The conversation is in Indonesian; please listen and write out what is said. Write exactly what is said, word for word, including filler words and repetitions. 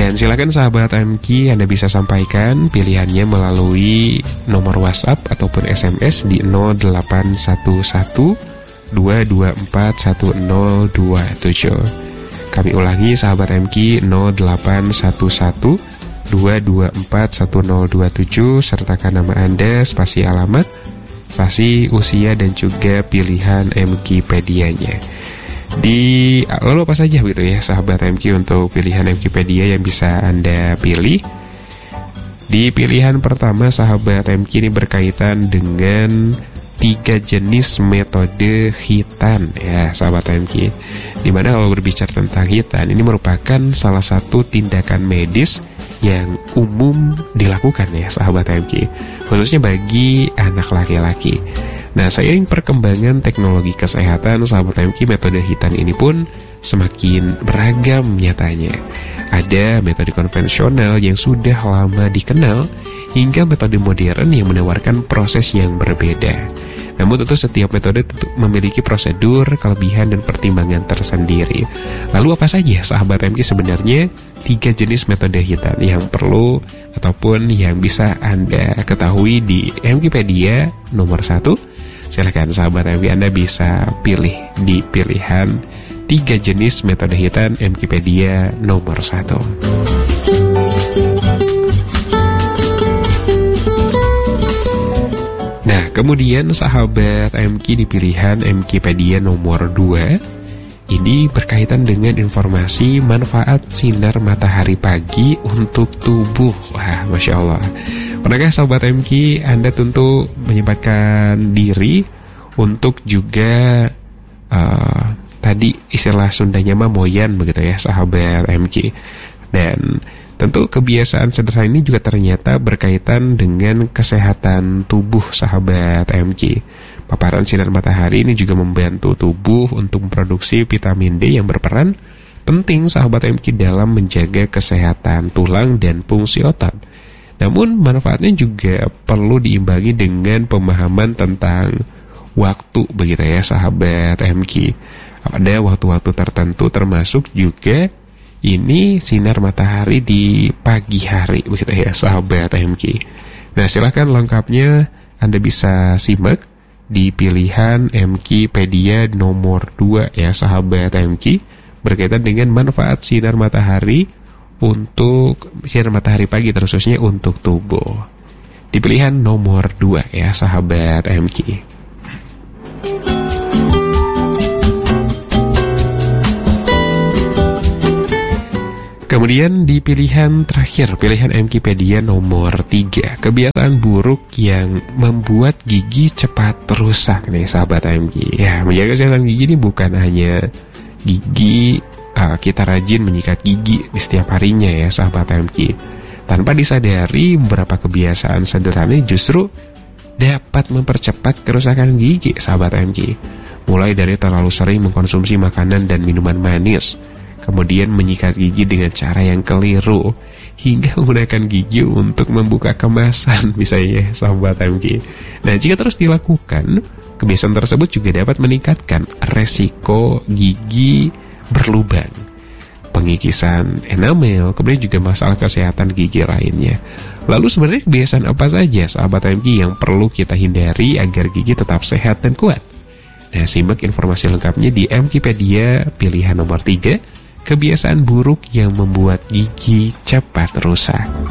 Dan silakan sahabat M Q, Anda bisa sampaikan pilihannya melalui nomor WhatsApp ataupun S M S di nol delapan satu satu dua dua empat satu nol dua tujuh. Kami ulangi sahabat M Q, nol delapan satu satu dua dua empat satu nol dua tujuh, sertakan nama Anda, spasi alamat, spasi usia, dan juga pilihan M Q-pedianya. Di lalu apa saja gitu ya sahabat M Q untuk pilihan M Q-pedia yang bisa Anda pilih? Di pilihan pertama sahabat M Q ini berkaitan dengan tiga jenis metode hitan ya sahabat M Q. Dimana kalau berbicara tentang hitan, ini merupakan salah satu tindakan medis yang umum dilakukan ya sahabat M Q, khususnya bagi anak laki-laki. Nah, seiring perkembangan teknologi kesehatan, sahabat M Q, metode hitan ini pun semakin beragam nyatanya. Ada metode konvensional yang sudah lama dikenal, hingga metode modern yang menawarkan proses yang berbeda. Namun tentu setiap metode tentu memiliki prosedur, kelebihan, dan pertimbangan tersendiri. Lalu apa saja sahabat M Q sebenarnya tiga jenis metode hitan yang perlu ataupun yang bisa Anda ketahui di M Q-pedia nomor satu? Silakan sahabat M Q, Anda bisa pilih di pilihan tiga jenis metode hitan M Q-pedia nomor satu. Nah, kemudian sahabat M Q di pilihan M Q-pedia nomor dua, ini berkaitan dengan informasi manfaat sinar matahari pagi untuk tubuh. Wah, Masya Allah. Pernahkah sahabat M Q, Anda tentu menyempatkan diri untuk juga uh, tadi istilah Sundanya mah moyan begitu ya sahabat M Q. Dan tentu kebiasaan sederhana ini juga ternyata berkaitan dengan kesehatan tubuh sahabat M Q. Paparan sinar matahari ini juga membantu tubuh untuk memproduksi vitamin D yang berperan penting sahabat M Q dalam menjaga kesehatan tulang dan fungsi otot. Namun manfaatnya juga perlu diimbangi dengan pemahaman tentang waktu begitu ya sahabat M Q. Ada waktu-waktu tertentu termasuk juga ini sinar matahari di pagi hari begitu ya sahabat M Q. Nah, silakan lengkapnya Anda bisa simak di pilihan M Q-pedia nomor dua ya sahabat M Q, berkaitan dengan manfaat sinar matahari untuk sinar matahari pagi, terkhususnya untuk tubuh. Di pilihan nomor dua ya sahabat M Q. Kemudian di pilihan terakhir, pilihan M Q-pedia nomor tiga, kebiasaan buruk yang membuat gigi cepat rusak nih sahabat M Q. Ya, menjaga kesehatan gigi ini bukan hanya gigi Uh, kita rajin menyikat gigi di setiap harinya ya sahabat M Q. Tanpa disadari, beberapa kebiasaan sederhana justru dapat mempercepat kerusakan gigi sahabat M Q. Mulai dari terlalu sering mengkonsumsi makanan dan minuman manis, kemudian menyikat gigi dengan cara yang keliru, hingga menggunakan gigi untuk membuka kemasan misalnya sahabat M Q. Nah, jika terus dilakukan, kebiasaan tersebut juga dapat meningkatkan resiko gigi berlubang, pengikisan enamel, kemudian juga masalah kesehatan gigi lainnya. Lalu sebenarnya kebiasaan apa saja sahabat M Q yang perlu kita hindari agar gigi tetap sehat dan kuat? Nah, simak informasi lengkapnya di M Q-pedia pilihan nomor tiga, kebiasaan buruk yang membuat gigi cepat rusak.